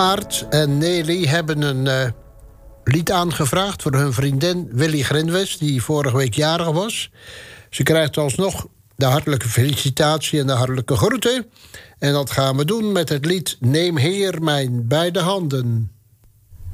Aart en Nelly hebben een lied aangevraagd voor hun vriendin Willy Grinwes, die vorige week jarig was. Ze krijgt alsnog de hartelijke felicitatie en de hartelijke groeten. En dat gaan we doen met het lied Neem Heer mijn beide handen.